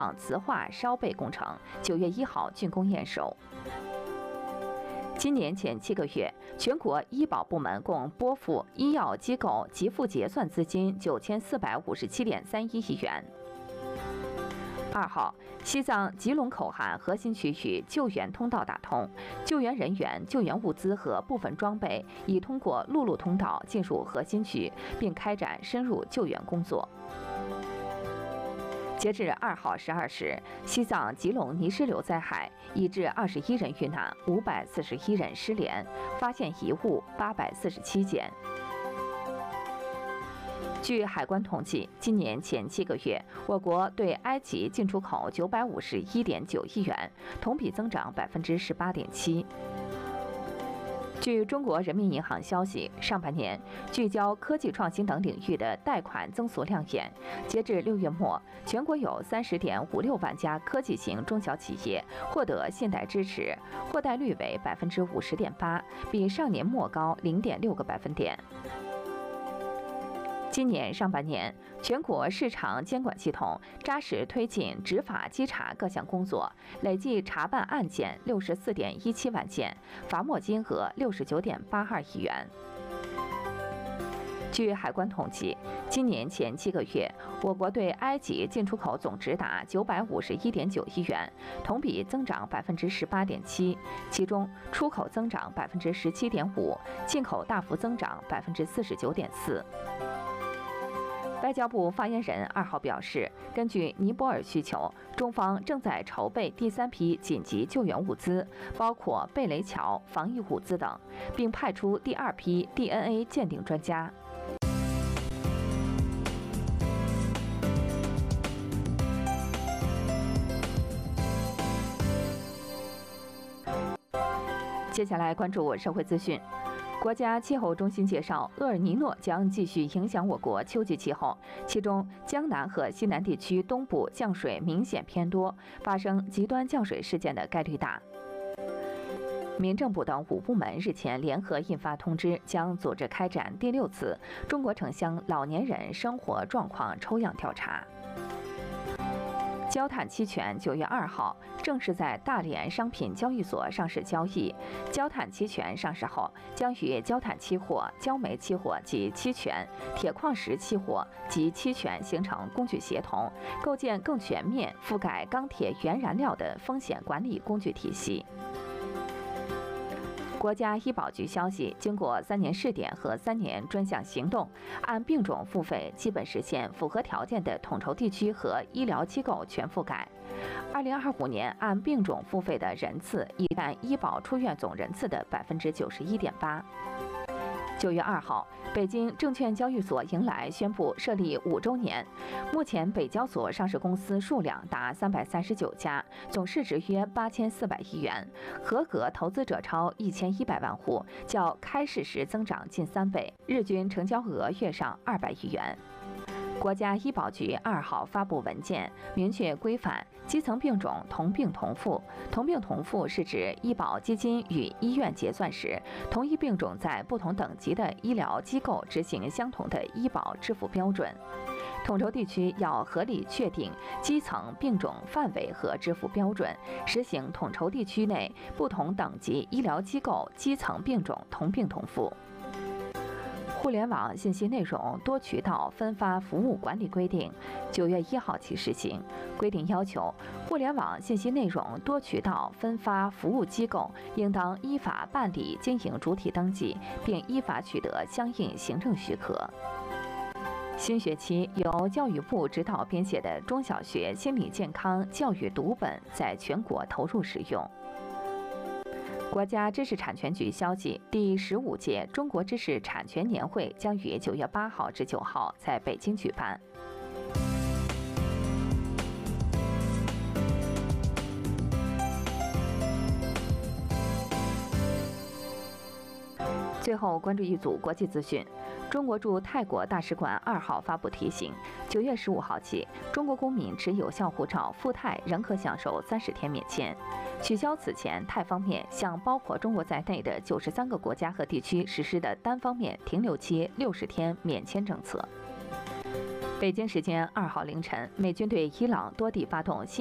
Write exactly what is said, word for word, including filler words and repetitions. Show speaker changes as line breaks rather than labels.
磁化烧焙工程九月一号竣工验收。今年前七个月，全国医保部门共拨付医药机构给付结算资金九千四百五十七点三一亿元。二号，西藏吉隆口岸核心区域救援通道打通，救援人员、救援物资和部分装备已通过陆路通道进入核心区，并开展深入救援工作。截至二号十二时，西藏吉隆泥石流灾害已致二十一人遇难，五百四十一人失联，发现遗物八百四十七件。据海关统计，今年前七个月，我国对埃及进出口九百五十一点九亿元，同比增长百分之十八点七。据中国人民银行消息，上半年聚焦科技创新等领域的贷款增速亮眼。截至六月末，全国有三十点五六万家科技型中小企业获得信贷支持，获贷率为百分之五十点八，比上年末高零点六个百分点。今年上半年，全国市场监管系统扎实推进执法稽查各项工作，累计查办案件六十四点一七万件，罚没金额六十九点八二亿元。据海关统计，今年前七个月，我国对埃及进出口总值达九百五十一点九亿元，同比增长百分之十八点七，其中出口增长百分之十七点五，进口大幅增长百分之四十九点四。外交部发言人二号表示，根据尼泊尔需求，中方正在筹备第三批紧急救援物资，包括贝雷桥、防疫物资等，并派出第二批 D N A 鉴定专家。接下来关注社会资讯。国家气候中心介绍，厄尔尼诺将继续影响我国秋季气候，其中江南和西南地区东部降水明显偏多，发生极端降水事件的概率大。民政部等五部门日前联合印发通知，将组织开展第六次中国城乡老年人生活状况抽样调查。焦炭期权九月二号正式在大连商品交易所上市交易。焦炭期权上市后，将与焦炭期货、焦煤期货及期权、铁矿石期货及期权形成工具协同，构建更全面覆盖钢铁原燃料的风险管理工具体系。国家医保局消息，经过三年试点和三年专项行动，按病种付费基本实现符合条件的统筹地区和医疗机构全覆盖。二零二五年按病种付费的人次已占医保出院总人次的百分之九十一点八。九月二号，北京证券交易所迎来宣布设立五周年。目前，北交所上市公司数量达三百三十九家，总市值约八千四百亿元，合格投资者超一千一百万户，较开市时增长近三倍，日均成交额跃上二百亿元。国家医保局二号发布文件，明确规范基层病种同病同付。同病同付是指医保基金与医院结算时，同一病种在不同等级的医疗机构执行相同的医保支付标准。统筹地区要合理确定基层病种范围和支付标准，实行统筹地区内不同等级医疗机构基层病种同病同付。互联网信息内容多渠道分发服务管理规定九月一号起施行。规定要求，互联网信息内容多渠道分发服务机构应当依法办理经营主体登记，并依法取得相应行政许可。新学期由教育部指导编写的中小学心理健康教育读本在全国投入使用。国家知识产权局消息，第十五届中国知识产权年会将于九月八号至九号在北京举办。最后关注一组国际资讯。中国驻泰国大使馆二号发布提醒，九月十五号起，中国公民持有效护照赴泰仍可享受三十天免签，取消此前泰方面向包括中国在内的九十三个国家和地区实施的单方面停留期六十天免签政策。 北京时间二号凌晨，美军对伊朗多地发动新